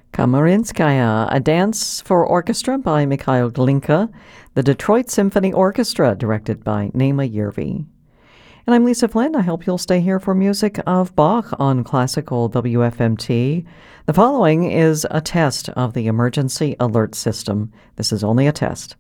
Kamarinskaya, a dance for orchestra by Mikhail Glinka, the Detroit Symphony Orchestra, directed by Naima Yervi. And I'm Lisa Flynn. I hope you'll stay here for music of Bach on Classical WFMT. The following is a test of the emergency alert system. This is only a test.